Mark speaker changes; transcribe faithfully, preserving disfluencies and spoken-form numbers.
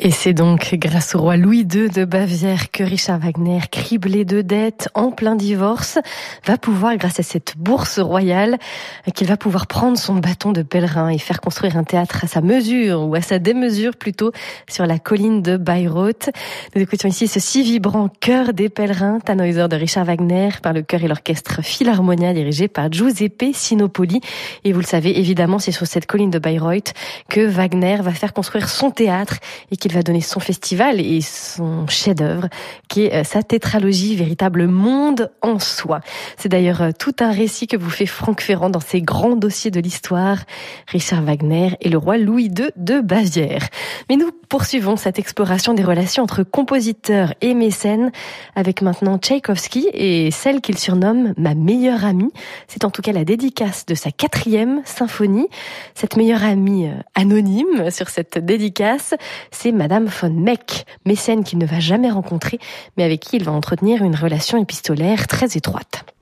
Speaker 1: Et c'est donc grâce au roi Louis deux de Bavière que Richard Wagner, criblé de dettes, en plein divorce, va pouvoir, grâce à cette bourse royale, qu'il va pouvoir prendre son bâton de pèlerin et faire construire un théâtre à sa mesure, ou à sa démesure plutôt, sur la colline de Bayreuth. Nous écoutions ici ce si vibrant chœur des pèlerins, Tannhäuser de Richard Wagner, par le chœur et l'orchestre Philharmonia dirigé par Giuseppe Sinopoli. Et vous le savez, évidemment, c'est sur cette colline de Bayreuth que Wagner va faire construire son théâtre et qu'il va donner son festival et son chef-d'œuvre, qui est sa tétralogie, véritable monde en soi. C'est d'ailleurs tout un récit que vous fait Franck Ferrand dans ses grands dossiers de l'histoire, Richard Wagner et le roi Louis deux de Bavière. Mais nous poursuivons cette exploration des relations entre compositeurs et mécènes avec maintenant Tchaïkovski et celle qu'il surnomme ma meilleure amie. C'est en tout cas la dédicace de sa quatrième symphonie. Cette meilleure amie anonyme sur cette dédicace, c'est Madame von Meck, mécène qu'il ne va jamais rencontrer, mais avec qui il va entretenir une relation épistolaire très étroite.